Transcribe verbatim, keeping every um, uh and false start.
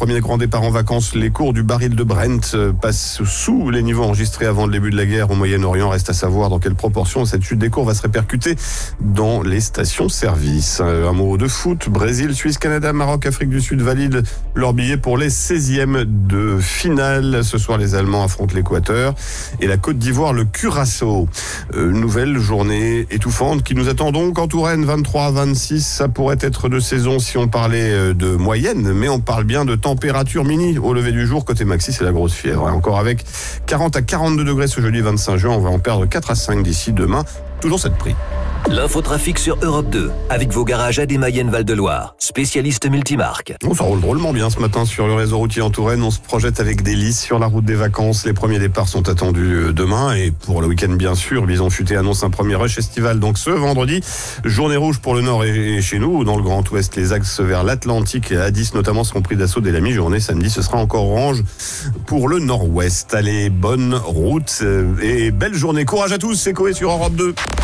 Premier grand départ en vacances, les cours du baril de Brent passent sous les niveaux enregistrés avant le début de la guerre au Moyen-Orient. Reste à savoir dans quelle proportion cette chute des cours va se répercuter dans les stations-service. Un mot de foot, Brésil, Suisse, Canada, Maroc, Afrique du Sud valident leur billet pour les seizièmes de finale. Ce soir, les Allemands affrontent l'Équateur et la Côte d'Ivoire, le Curaçao. Euh, nouvelle journée étouffante qui nous attend donc en Touraine, vingt-trois à vingt-six. Ça pourrait être de saison si on parlait de moyenne, mais on parle bien de température mini au lever du jour. Côté maxi, c'est la grosse fièvre. Encore avec quarante à quarante-deux degrés ce jeudi vingt-cinq juin. On va en perdre quatre à cinq d'ici demain. Toujours cette prix. L'infotrafic sur Europe deux, avec vos garages A D Mayenne Val-de-Loire, spécialiste multimarque. On ça roule drôlement bien ce matin sur le réseau routier en Touraine. On se projette avec délice sur la route des vacances. Les premiers départs sont attendus demain et pour le week-end bien sûr. Bison Futé annonce un premier rush estival donc ce vendredi. Journée rouge pour le nord et chez nous. Dans le Grand Ouest, les axes vers l'Atlantique et A dix notamment seront pris d'assaut dès la mi-journée. Samedi, ce sera encore orange pour le nord-ouest. Allez, bonne route et belle journée. Courage à tous, c'est Coé sur Europe deux.